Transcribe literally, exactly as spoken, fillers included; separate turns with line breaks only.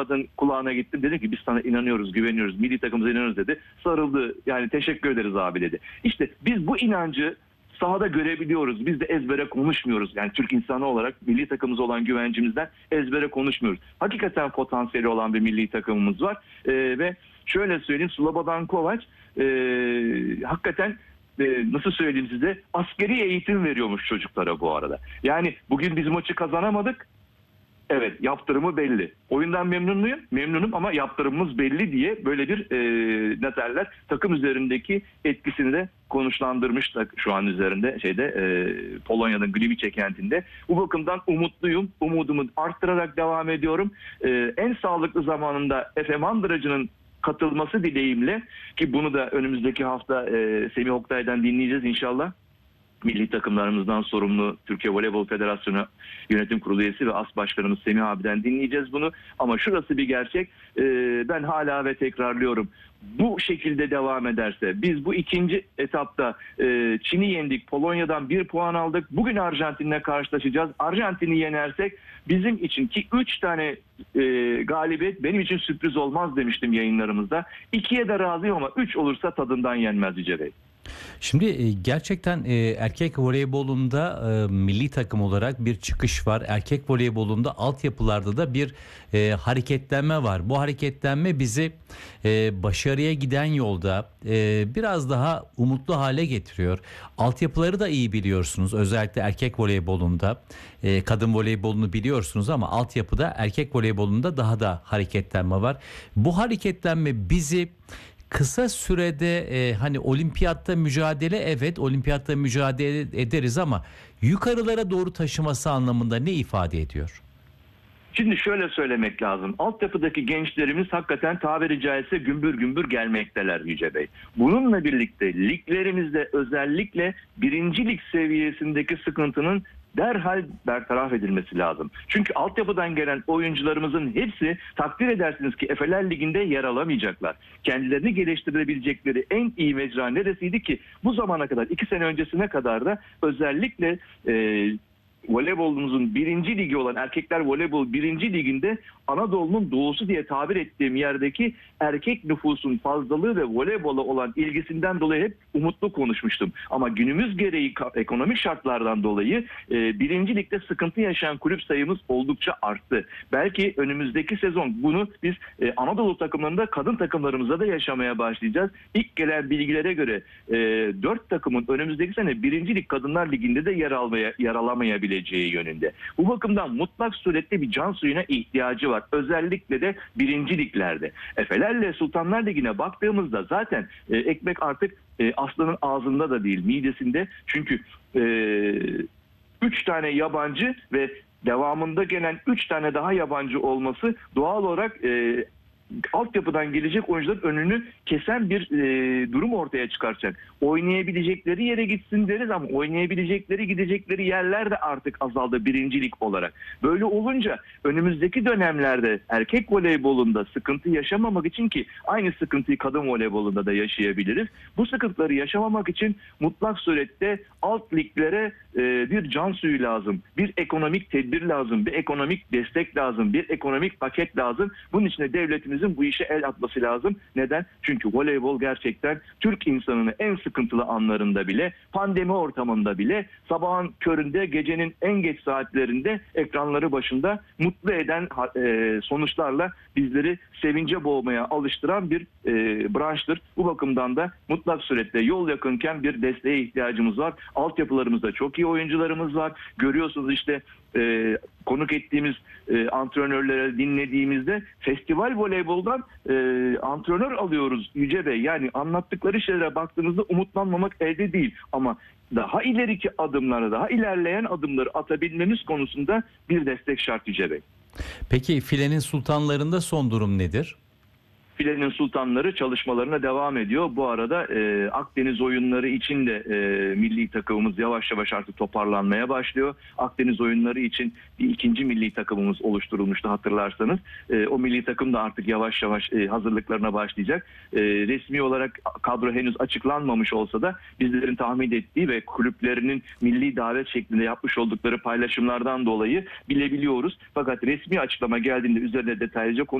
Murat'ın kulağına gittim. Dedim ki biz sana inanıyoruz, güveniyoruz, milli takımımıza inanıyoruz dedi. Sarıldı. Yani teşekkür ederiz abi dedi. İşte biz bu inancı sahada görebiliyoruz. Biz de ezbere konuşmuyoruz. Yani Türk insanı olarak milli takımımıza olan güvencimizden ezbere konuşmuyoruz. Hakikaten potansiyeli olan bir milli takımımız var. Ee, ve şöyle söyleyeyim, Slobodan Kovac e, hakikaten e, nasıl söyleyeyim size, askeri eğitim veriyormuş çocuklara bu arada. Yani bugün biz maçı kazanamadık. Evet, yaptırımı belli. Oyundan memnun muyum? Memnunum ama yaptırımımız belli diye böyle bir e, ne derler, takım üzerindeki etkisini de konuşlandırmış da şu an üzerinde şeyde e, Polonya'nın Gliwice kentinde. Bu bakımdan umutluyum. Umudumu arttırarak devam ediyorum. E, en sağlıklı zamanında Efe Mandıracı'nın katılması dileğimle, ki bunu da önümüzdeki hafta e, Semih Oktay'dan dinleyeceğiz inşallah. Milli takımlarımızdan sorumlu Türkiye Voleybol Federasyonu Yönetim Kurulu üyesi ve As Başkanımız Semih abiden dinleyeceğiz bunu. Ama şurası bir gerçek. Ee, ben hala ve tekrarlıyorum. Bu şekilde devam ederse, biz bu ikinci etapta e, Çin'i yendik, Polonya'dan bir puan aldık. Bugün Arjantin'le karşılaşacağız. Arjantin'i yenersek bizim için, ki üç tane e, galibiyet benim için sürpriz olmaz demiştim yayınlarımızda. ikiye de razıyım ama üç olursa tadından yenmez Yüce Bey.
Şimdi gerçekten erkek voleybolunda milli takım olarak bir çıkış var. Erkek voleybolunda altyapılarda da bir hareketlenme var. Bu hareketlenme bizi başarıya giden yolda biraz daha umutlu hale getiriyor. Altyapıları da iyi biliyorsunuz. Özellikle erkek voleybolunda, kadın voleybolunu biliyorsunuz ama altyapıda erkek voleybolunda daha da hareketlenme var. Bu hareketlenme bizi kısa sürede e, hani olimpiyatta mücadele, evet olimpiyatta mücadele ederiz ama yukarılara doğru taşıması anlamında ne ifade ediyor?
Şimdi şöyle söylemek lazım. Altyapıdaki gençlerimiz hakikaten tabiri caizse gümbür gümbür gelmekteler Yüce Bey. Bununla birlikte liglerimizde özellikle birinci lig seviyesindeki sıkıntının derhal bertaraf edilmesi lazım. Çünkü altyapıdan gelen oyuncularımızın hepsi takdir edersiniz ki Efeler Ligi'nde yer alamayacaklar. Kendilerini geliştirebilecekleri en iyi mecra neresiydi ki? Bu zamana kadar, iki sene öncesine kadar da özellikle e, voleybolumuzun birinci ligi olan Erkekler Voleybol birinci liginde Anadolu'nun doğusu diye tabir ettiğim yerdeki erkek nüfusun fazlalığı ve voleybola olan ilgisinden dolayı hep umutlu konuşmuştum. Ama günümüz gereği ekonomik şartlardan dolayı e, birinci ligde sıkıntı yaşayan kulüp sayımız oldukça arttı. Belki önümüzdeki sezon bunu biz e, Anadolu takımlarında, kadın takımlarımızda da yaşamaya başlayacağız. İlk gelen bilgilere göre e, dört takımın önümüzdeki sene birinci lig Kadınlar Ligi'nde de yer almaya yer alamayabileceği yönünde. Bu bakımdan mutlak surette bir can suyuna ihtiyacı var. Özellikle de birinci liglerde. Efelerle Sultanlar Ligi'ne baktığımızda zaten e, ekmek artık e, aslanın ağzında da değil, midesinde. Çünkü e, üç tane yabancı ve devamında gelen üç tane daha yabancı olması doğal olarak e, altyapıdan gelecek oyuncuların önünü kesen bir e, durum ortaya çıkaracak. Oynayabilecekleri yere gitsin deriz ama oynayabilecekleri, gidecekleri yerler de artık azaldı birincilik olarak. Böyle olunca önümüzdeki dönemlerde erkek voleybolunda sıkıntı yaşamamak için, ki aynı sıkıntıyı kadın voleybolunda da yaşayabiliriz. Bu sıkıntıları yaşamamak için mutlak surette alt liglere e, bir can suyu lazım. Bir ekonomik tedbir lazım. Bir ekonomik destek lazım. Bir ekonomik paket lazım. Bunun için de devletimizin bu işe el atması lazım. Neden? Çünkü voleybol gerçekten Türk insanını en sıkıntılı anlarında bile, pandemi ortamında bile, sabahın köründe, gecenin en geç saatlerinde ekranları başında mutlu eden e, sonuçlarla bizleri sevince boğmaya alıştıran bir e, branştır. Bu bakımdan da mutlak surette yol yakınken bir desteğe ihtiyacımız var. Altyapılarımızda çok iyi oyuncularımız var. Görüyorsunuz işte e, konuk ettiğimiz e, antrenörlere dinlediğimizde festival voleyboldan e, antrenör alıyoruz Yüce Bey. Yani anlattıkları şeylere baktığınızda umutlanmamak elde değil. Ama daha ileriki adımları, daha ilerleyen adımları atabilmemiz konusunda bir destek şart Yüce Bey.
Peki filenin sultanlarında son durum nedir?
Filenin sultanları çalışmalarına devam ediyor. Bu arada e, Akdeniz oyunları için de e, milli takımımız yavaş yavaş artık toparlanmaya başlıyor. Akdeniz oyunları için bir ikinci milli takımımız oluşturulmuştu hatırlarsanız. E, o milli takım da artık yavaş yavaş e, hazırlıklarına başlayacak. E, resmi olarak kadro henüz açıklanmamış olsa da bizlerin tahmin ettiği ve kulüplerinin milli davet şeklinde yapmış oldukları paylaşımlardan dolayı bilebiliyoruz. Fakat resmi açıklama geldiğinde üzerine detaylıca konu